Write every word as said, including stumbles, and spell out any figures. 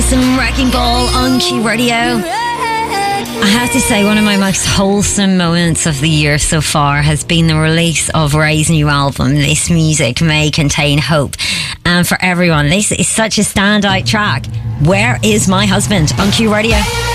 Some Wrecking Ball on Q Radio. I have to say, one of my most wholesome moments of the year so far has been the release of Ray's new album. This music may contain hope. And for everyone, this is such a standout track. Where is My Husband on Q Radio?